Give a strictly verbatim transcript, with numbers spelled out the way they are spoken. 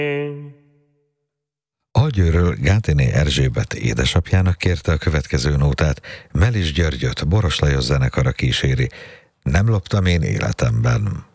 Algyőről Gátiné Erzsébet édesapjának kérte a következő nótát, Melis Györgyöt Boros Lajos zenekara kíséri. Nem loptam én életemben.